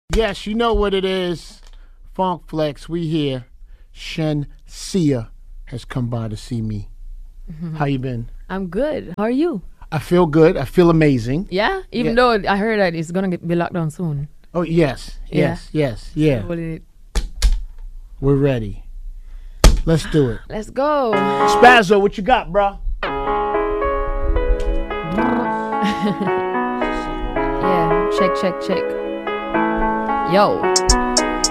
Yes, you know what it is. Funk Flex, we here. Shenseea has come by to see me. How you been? I'm good. How are you? I feel good. I feel amazing. Yeah? Even though I heard that it's going to be locked down soon. Oh, yes. Yeah. We're ready. Let's do it. Let's go. Spazzo, what you got, bro? Yeah, check. Yo.